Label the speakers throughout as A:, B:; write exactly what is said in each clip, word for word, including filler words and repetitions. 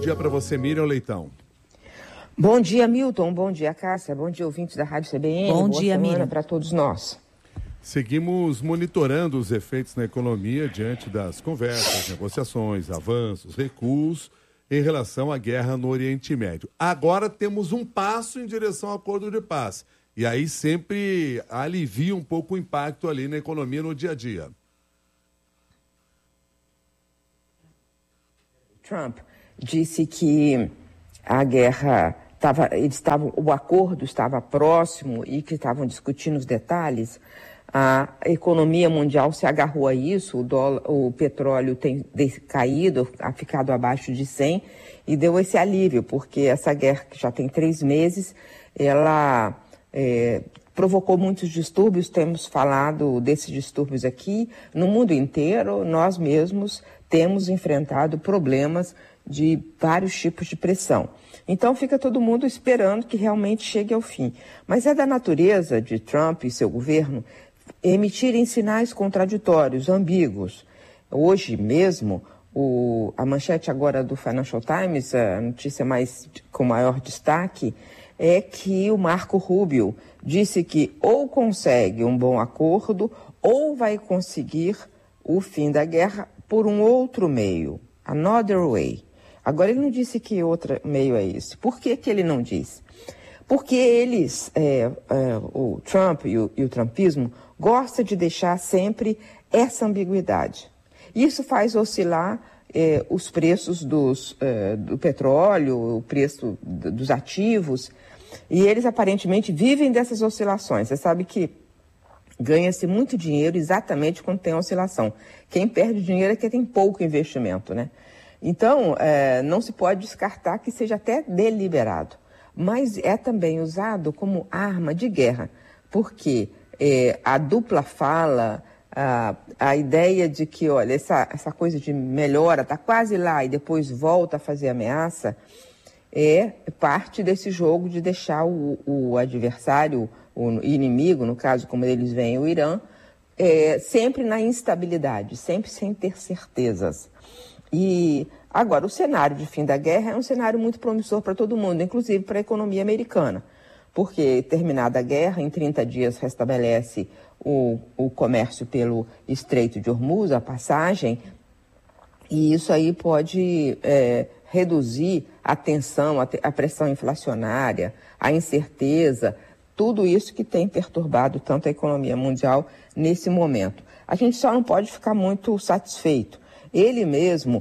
A: dia para você, Miriam Leitão.
B: Bom dia, Milton. Bom dia, Cássia. Bom dia, ouvintes da Rádio C B N.
C: Bom
B: Boa
C: dia,
B: semana para todos nós.
A: Seguimos monitorando os efeitos na economia diante das conversas, negociações, avanços, recuos em relação à guerra no Oriente Médio. Agora temos um passo em direção ao acordo de paz. E aí sempre alivia um pouco o impacto ali na economia no dia a dia.
B: Trump disse que a guerra estava, eles estavam, o acordo estava próximo e que estavam discutindo os detalhes. A economia mundial se agarrou a isso, o, dólar, o petróleo tem caído, ha ficado abaixo de cem e deu esse alívio, porque essa guerra que já tem três meses, ela é, provocou muitos distúrbios, temos falado desses distúrbios aqui, no mundo inteiro nós mesmos temos enfrentado problemas de vários tipos de pressão. Então fica todo mundo esperando que realmente chegue ao fim. Mas é da natureza de Trump e seu governo emitirem sinais contraditórios, ambíguos. Hoje mesmo, o, a manchete agora do Financial Times, a notícia mais, com maior destaque, é que o Marco Rubio disse que ou consegue um bom acordo ou vai conseguir o fim da guerra por um outro meio, another way. Agora, ele não disse que outro meio é esse. Por que que ele não disse? Porque eles, é, é, o Trump e o, e o trumpismo, gosta de deixar sempre essa ambiguidade. Isso faz oscilar é, os preços dos, é, do petróleo, o preço dos ativos, e eles aparentemente vivem dessas oscilações. Você sabe que ganha-se muito dinheiro exatamente quando tem oscilação. Quem perde dinheiro é quem tem pouco investimento, né? Então, é, não se pode descartar que seja até deliberado, mas é também usado como arma de guerra, porque é, a dupla fala, a, a ideia de que, olha, essa, essa coisa de melhora, está quase lá e depois volta a fazer ameaça, é parte desse jogo de deixar o, o adversário, o inimigo, no caso como eles veem o Irã, é, sempre na instabilidade, sempre sem ter certezas. E agora, o cenário de fim da guerra é um cenário muito promissor para todo mundo, inclusive para a economia americana, porque terminada a guerra, em trinta dias restabelece o, o comércio pelo Estreito de Hormuz, a passagem, e isso aí pode é, reduzir a tensão, a, a pressão inflacionária, a incerteza, tudo isso que tem perturbado tanto a economia mundial nesse momento. A gente só não pode ficar muito satisfeito. Ele mesmo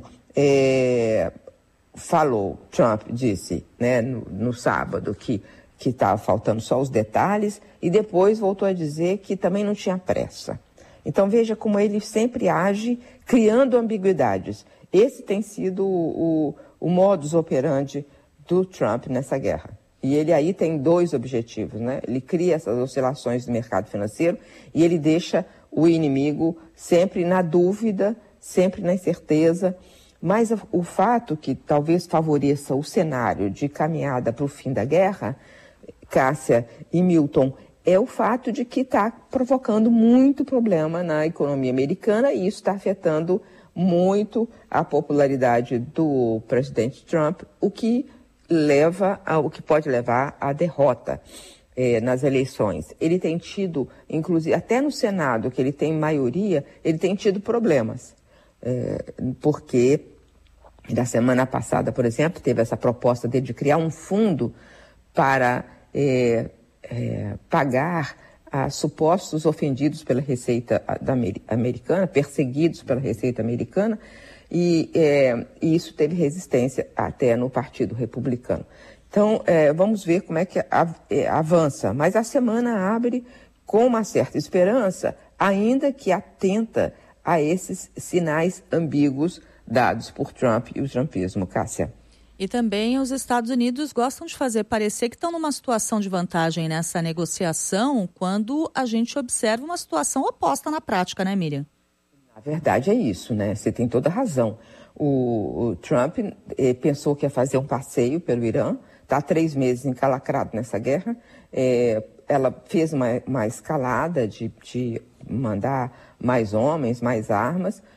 B: é, falou, Trump disse, né, no, no sábado que que estava faltando só os detalhes e depois voltou a dizer que também não tinha pressa. Então veja como ele sempre age criando ambiguidades. Esse tem sido o, o, o modus operandi do Trump nessa guerra. E ele aí tem dois objetivos, né? Ele cria essas oscilações do mercado financeiro e ele deixa o inimigo sempre na dúvida, sempre na incerteza, mas o fato que talvez favoreça o cenário de caminhada para o fim da guerra, Cássia e Milton, é o fato de que está provocando muito problema na economia americana e isso está afetando muito a popularidade do presidente Trump, o que leva a, o que pode levar à derrota eh, nas eleições. Ele tem tido, inclusive, até no Senado, que ele tem maioria, ele tem tido problemas. É, porque na semana passada, por exemplo, teve essa proposta dele de criar um fundo para é, é, pagar a supostos ofendidos pela Receita da Americana, perseguidos pela Receita Americana, e, é, e isso teve resistência até no Partido Republicano. Então, é, vamos ver como é que av- é, avança. Mas a semana abre com uma certa esperança, ainda que atenta a esses sinais ambíguos dados por Trump e o trumpismo, Cássia.
C: E também os Estados Unidos gostam de fazer parecer que estão numa situação de vantagem nessa negociação, quando a gente observa uma situação oposta na prática, né, Miriam?
B: A verdade é isso, né? Você tem toda a razão. O, o Trump eh, pensou que ia fazer um passeio pelo Irã, está há três meses encalacrado nessa guerra. Eh, ela fez uma, uma escalada de, de mandar mais homens, mais armas,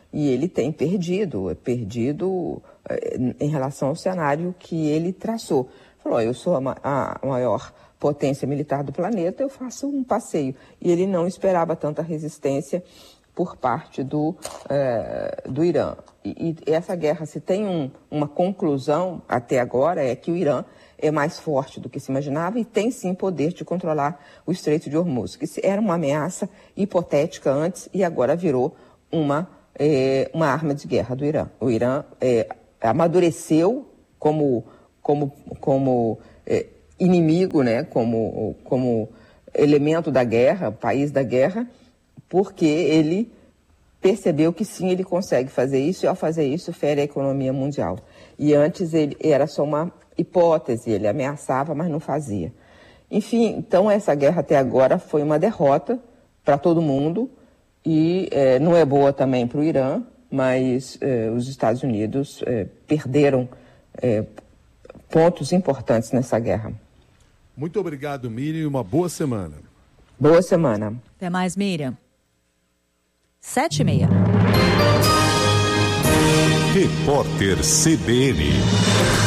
B: e ele tem perdido, perdido em relação ao cenário que ele traçou. Falou, eu sou a, ma- a maior potência militar do planeta, eu faço um passeio. E ele não esperava tanta resistência por parte do, eh, do Irã. E, e essa guerra, se tem um, uma conclusão até agora, é que o Irã é mais forte do que se imaginava e tem sim poder de controlar o Estreito de Hormuz, que era uma ameaça hipotética antes e agora virou uma, eh, uma arma de guerra do Irã. O Irã eh, amadureceu como, como, como eh, inimigo, né, como, como elemento da guerra, país da guerra, porque ele percebeu que sim, ele consegue fazer isso e ao fazer isso fere a economia mundial. E antes ele era só uma hipótese, ele ameaçava, mas não fazia. Enfim, então essa guerra até agora foi uma derrota para todo mundo e eh, não é boa também para o Irã, mas eh, os Estados Unidos eh, perderam eh, pontos importantes nessa guerra.
A: Muito obrigado, Miriam, e uma boa semana.
B: Boa semana.
C: Até mais, Miriam. Sete e meia.
D: Repórter C B N.